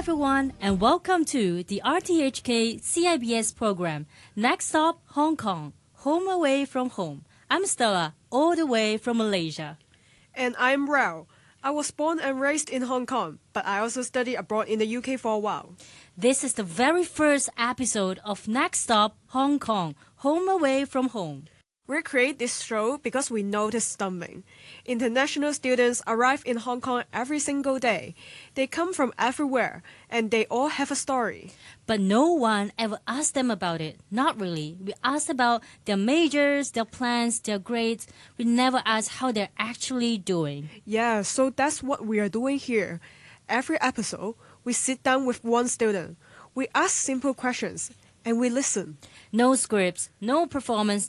everyone, and welcome to the RTHK CIBS program, Next Stop Hong Kong, Home Away from Home. I'm Stella, all the way from Malaysia. And I'm Rao. I was born and raised in Hong Kong, but I also studied abroad in the UK for a while. This is the very first episode of Next Stop Hong Kong, Home Away from Home. We create this show because we noticed something. International students arrive in Hong Kong every single day. They come from everywhere, and they all have a story. But no one ever asked them about it. Not really. We asked about their majors, their plans, their grades. We never asked how they're actually doing. Yeah, so that's what we are doing here. Every episode, we sit down with one student. We ask simple questions, and we listen. No scripts, no performance,